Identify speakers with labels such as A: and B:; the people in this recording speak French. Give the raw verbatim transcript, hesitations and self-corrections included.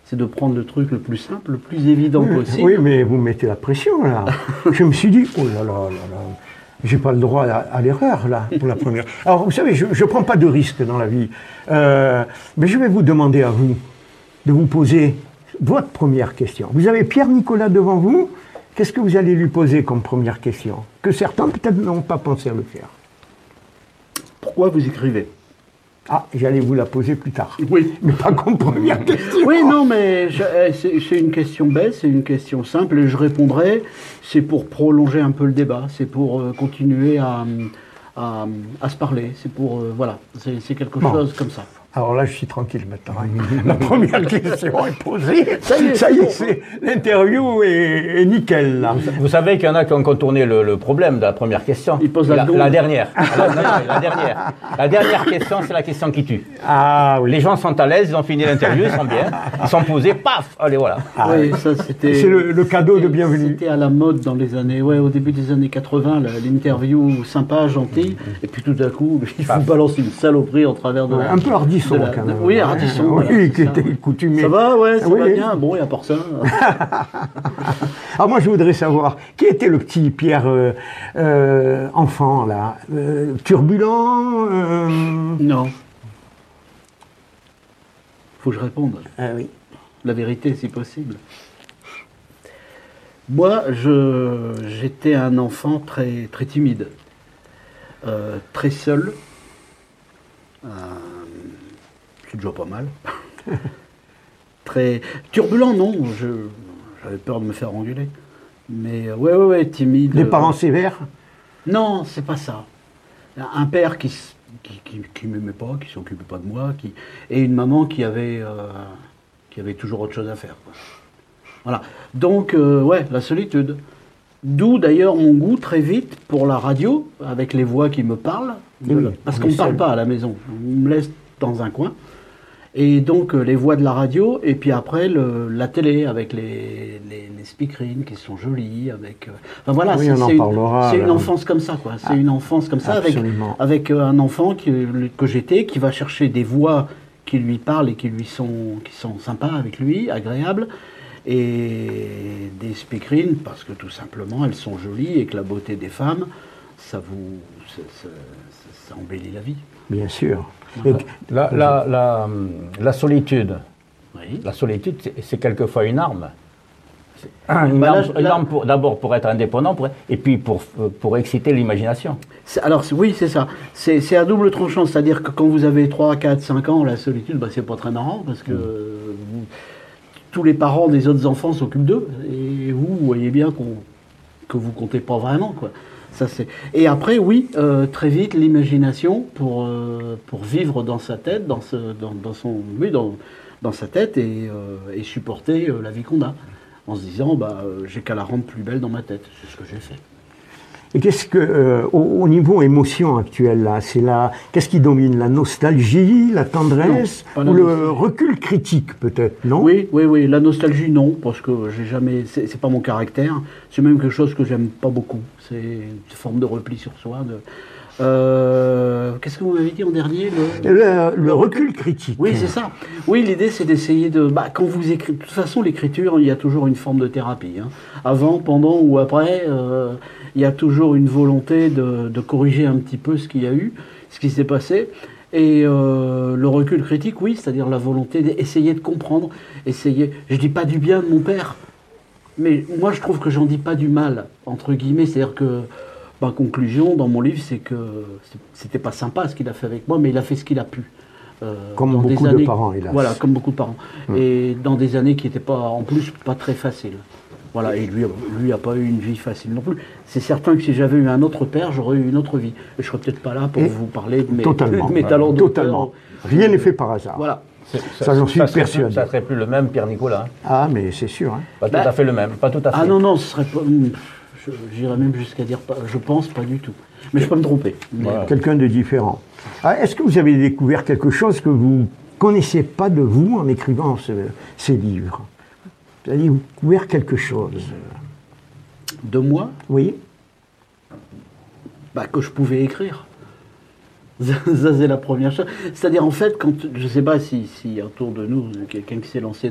A: c'est de prendre le truc le plus simple, le plus évident
B: oui,
A: possible.
B: Oui, mais vous mettez la pression, là. Je me suis dit, oh là là là là, j'ai pas le droit à, à l'erreur, là, pour la première. Alors, vous savez, je ne prends pas de risques dans la vie. Euh, mais je vais vous demander à vous de vous poser votre première question. Vous avez Pierre-Nicolas devant vous. Qu'est-ce que vous allez lui poser comme première question? Que certains, peut-être, n'ont pas pensé à le faire.
A: Pourquoi vous écrivez?
B: Ah, j'allais vous la poser plus tard.
A: Oui.
B: Mais pas comme première question.
A: Oui, non, mais je- eh, c'est c'est une question bête, c'est une question simple, et je répondrai, c'est pour prolonger un peu le débat, c'est pour euh, continuer à, à, à se parler, c'est pour, euh, voilà, c'est c'est quelque
B: Bon.
A: chose comme ça.
B: Alors là, je suis tranquille maintenant. La première question est posée.
A: Ça y est,
B: Ça y est,
A: c'est
B: c'est l'interview est, est nickel, là.
C: Vous savez qu'il y en a qui ont contourné le, le problème de la première question.
A: Ils posent la
C: la,
A: seconde.
C: la dernière. la, non, non, la dernière. La dernière question, c'est la question qui tue.
B: Ah oui.
C: Les gens sont à l'aise, ils ont fini l'interview, ils sont bien. Ils sont posés, paf, allez voilà.
B: Ah,
A: Oui, ça c'était.
B: c'est le, le cadeau de bienvenue.
A: C'était à la mode dans les années, ouais, au début des années quatre-vingts, la- l'interview sympa, gentille, et puis tout d'un coup, il vous balance une saloperie en travers de.
B: Ouais,
A: la-
B: un peu hardisson,
A: de la-
B: quand même.
A: Oui, hardisson.
B: Oui,
A: voilà,
B: qui
A: c'est ça.
B: était coutumier.
A: Ça va, ouais, ça
B: Oui.
A: va bien. Bon, et à part ça.
B: Alors moi, je voudrais savoir, qui était le petit Pierre euh, euh, enfant, là euh, Turbulent euh...
A: Non. Faut que je réponde.
B: Ah oui.
A: La vérité, si possible. Moi, je, j'étais un enfant très, très timide, euh, très seul. Euh, c'est déjà pas mal. Très turbulent, non. Je, j'avais peur de me faire engueuler. Mais euh, ouais, ouais, ouais, timide.
B: Des
A: euh,
B: parents sévères?
A: Non, c'est pas ça. Un père qui s- qui, qui, qui m'aimait pas, qui s'occupait pas de moi, qui et une maman qui avait euh, qui avait toujours autre chose à faire, quoi. Voilà. Donc euh, ouais, la solitude. D'où d'ailleurs mon goût très vite pour la radio, avec les voix qui me parlent, de
B: Oui,
A: la- parce
B: on
A: qu'on
B: est
A: ne parle
B: seul.
A: pas à la maison. On me laisse dans un coin. Et donc euh, les voix de la radio, et puis après le- la télé avec les, les, les speakerines qui sont jolies, avec. euh, Enfin voilà,
B: Oui,
A: c'est
B: on en
A: c'est une,
B: parlera,
A: c'est une
B: là.
A: enfance comme ça, quoi. C'est
B: Ah,
A: une enfance comme ça, avec,
B: absolument.
A: avec euh, un enfant qui, que j'étais, qui va chercher des voix qui lui parlent et qui lui sont, qui sont sympas avec lui, agréables, et des speakerines parce que tout simplement elles sont jolies et que la beauté des femmes, ça vous, ça, ça- ça- ça embellit la vie.
B: Bien sûr.
A: Voilà.
B: Et-
C: La, la, la, la solitude,
A: Oui.
C: la solitude, c'est- c'est quelquefois une arme. C'est Une
A: Bah là,
C: arme,
A: je-
C: une
A: là-
C: arme pour- d'abord pour être indépendant, pour- et puis pour, pour exciter l'imagination.
A: C'est- Alors c'est- oui, c'est ça. C'est c'est à double tranchant, c'est-à-dire que quand vous avez trois, quatre, cinq ans, la solitude, bah, c'est pas très marrant parce que euh, vous- tous les parents des autres enfants s'occupent d'eux et vous, vous voyez bien qu'on que vous comptez pas vraiment, quoi. Ça c'est. Et après, oui, euh, très vite l'imagination pour euh, pour vivre dans sa tête, dans ce dans, dans son oui dans dans sa tête et, euh, et supporter euh, la vie qu'on a en se disant bah euh, j'ai qu'à la rendre plus belle dans ma tête. C'est ce que j'ai fait.
B: Et qu'est-ce que, euh, au, au niveau émotion actuelle, là, c'est la, qu'est-ce qui domine? La nostalgie, la tendresse,
A: Non, pas la
B: ou le
A: nostalgie.
B: recul critique, peut-être, non?
A: Oui, oui, oui. La nostalgie, non, parce que j'ai jamais. C'est c'est pas mon caractère. C'est même quelque chose que j'aime pas beaucoup. C'est une forme de repli sur soi. De... Euh, Qu'est-ce que vous m'avez dit en dernier le...
B: Le, le recul critique.
A: Oui, c'est ça. Oui, l'idée, c'est d'essayer de. Bah, quand vous écrivez. De toute façon, l'écriture, il y a toujours une forme de thérapie. Hein. Avant, pendant ou après, euh, il y a toujours une volonté de, de corriger un petit peu ce qu'il y a eu, ce qui s'est passé. Et euh, le recul critique, oui, c'est-à-dire la volonté d'essayer de comprendre, essayer. Je dis pas du bien de mon père, mais moi, je trouve que j'en dis pas du mal, entre guillemets. C'est-à-dire que ma conclusion dans mon livre, c'est que c'était pas sympa ce qu'il a fait avec moi, mais il a fait ce qu'il a pu. Euh,
B: Comme
A: dans des
B: beaucoup de
A: années-
B: parents, hélas.
A: Voilà, comme beaucoup de parents.
B: Hum.
A: Et dans des années qui n'étaient pas, en plus, pas très faciles. Voilà, et lui, lui a pas eu une vie facile non plus. C'est certain que si j'avais eu un autre père, j'aurais eu une autre vie. Et je serais peut-être pas là pour
B: Et
A: vous parler de mes,
B: Totalement.
A: de mes talents d'auteur.
B: Totalement. Rien n'est fait par hasard.
A: Voilà.
C: C'est-
B: Ça, j'en suis
C: serait plus-
B: persuadé.
C: Ça serait plus le même Pierre-Nicolas. hein.
B: Ah, mais c'est sûr. Hein.
C: Pas tout
A: Bah-
C: à fait le même, pas tout à fait.
A: Ah non, non, ce serait pas. hum, je- J'irais même jusqu'à dire pas. Je pense pas du tout. Mais je peux me tromper. Mais-
C: Voilà.
B: Quelqu'un de différent. Ah, est-ce que vous avez découvert quelque chose que vous connaissiez pas de vous en écrivant ce- ces livres? Vous avez découvert quelque chose?
A: De moi,
B: Oui.
A: bah, que je pouvais écrire. Ça, c'est la première chose. C'est-à-dire, en fait, quand je sais pas si, si autour de nous, quelqu'un qui s'est lancé